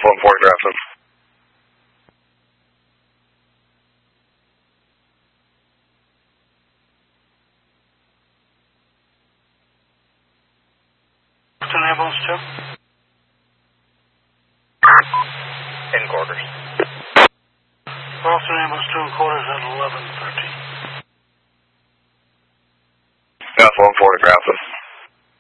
F1 photograph them. Boston ambulance 2. In quarters. Boston ambulance 2 in quarters at 11:13. F1 photograph them.